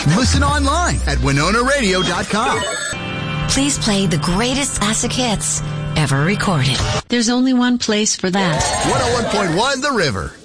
Listen online at WinonaRadio.com. Please play the greatest classic hits ever recorded. There's only one place for that. 101.1 The River.